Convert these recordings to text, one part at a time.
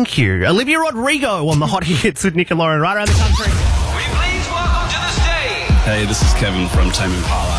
Thank you. Olivia Rodrigo on the Hot Hits with Nick and Lauren right around the country. Will you please welcome to the stage? Hey, this is Kevin from Tame Impala.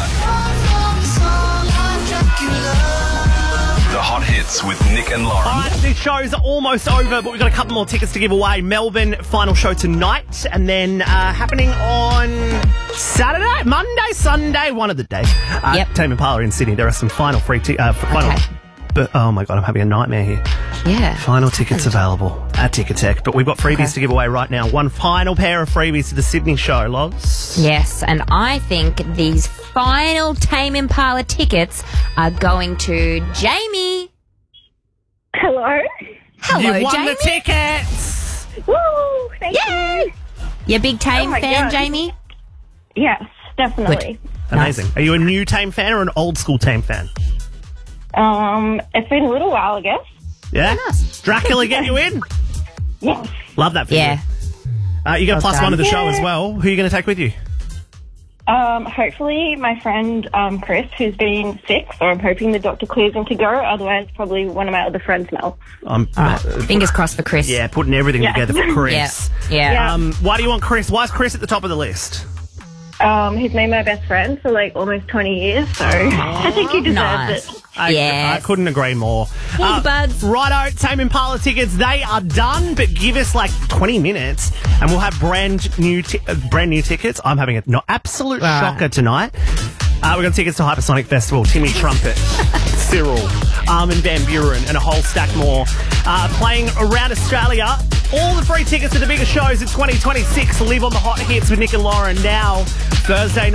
The Hot Hits with Nick and Lauren. All right, this show's almost over, but we've got a couple more tickets to give away. Melbourne, final show tonight, and then happening on Saturday, Monday, Sunday, one of the days. Tame Impala in Sydney. There are some final free tickets. But oh my God, I'm having a nightmare here. Yeah. Final tickets available at Ticketek, but we've got freebies to give away right now. One final pair of freebies to the Sydney show, Loz. Yes, and I think these final Tame Impala tickets are going to Jamie. Hello. Hello, You won Jamie. the tickets! Woo! Thank you. You a big Tame my fan, God. Jamie? Yes, definitely. Amazing. Are you a new Tame fan or an old school Tame fan? It's been a little while, I guess. Yeah? Dracula get you in? Yes. Love that for you. Yeah. You get a plus done. one to the show Yeah. as well. Who are you going to take with you? Hopefully my friend Chris, who's been sick, so I'm hoping the doctor clears him to go. Otherwise, probably one of my other friends, Mel. Fingers crossed for Chris. Yeah, putting everything together for Chris. Yeah. Why do you want Chris? Why is Chris at the top of the list? He's been my best friend for like almost 20 years, so I think he deserves nice. it. I couldn't agree more. Hey, buds. Righto, Tame Impala tickets, they are done, but give us like 20 minutes and we'll have brand new tickets. I'm having an absolute shocker tonight. We've got tickets to Hypersonic Festival, Timmy Trumpet, Cyril, Armin van Buuren, and a whole stack more. Playing around Australia. All the free tickets to the biggest shows in 2026 live on the Hot Hits with Nick and Lauren now, Thursday night.